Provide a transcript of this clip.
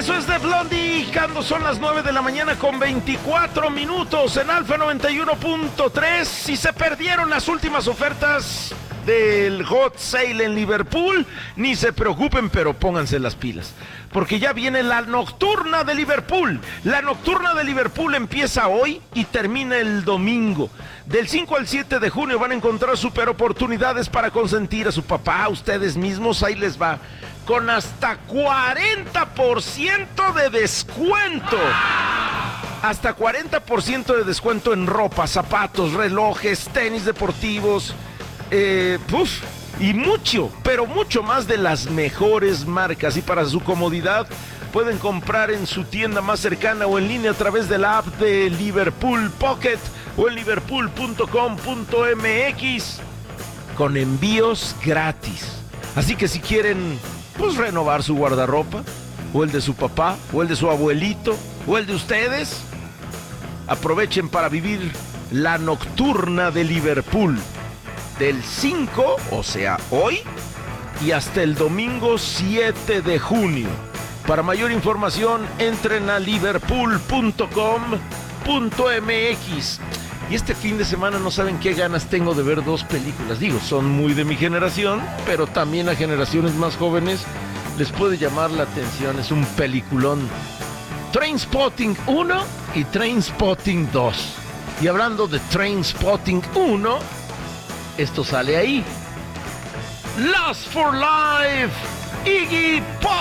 Eso es de Blondie, cuando son las 9 de la mañana con 24 minutos en Alfa 91.3. Si se perdieron las últimas ofertas del Hot Sale en Liverpool, ni se preocupen, pero pónganse las pilas, porque ya viene la Nocturna de Liverpool. La Nocturna de Liverpool empieza hoy y termina el domingo. Del 5 al 7 de junio van a encontrar super oportunidades para consentir a su papá, a ustedes mismos. Ahí les va, con hasta 40% de descuento. Hasta 40% de descuento en ropa, zapatos, relojes, tenis deportivos, y mucho, pero mucho más de las mejores marcas. Y para su comodidad pueden comprar en su tienda más cercana o en línea a través de la app de Liverpool Pocket o en liverpool.com.mx con envíos gratis. Así que si quieren renovar su guardarropa, o el de su papá, o el de su abuelito, o el de ustedes, aprovechen para vivir la Nocturna de Liverpool del 5, o sea hoy, y hasta el domingo 7 de junio. Para mayor información entren a liverpool.com.mx. Y este fin de semana no saben qué ganas tengo de ver dos películas. Digo, son muy de mi generación, pero también a generaciones más jóvenes les puede llamar la atención. Es un peliculón. Trainspotting 1 y Trainspotting 2. Y hablando de Trainspotting 1, esto sale ahí. Lust for Life, Iggy Pop.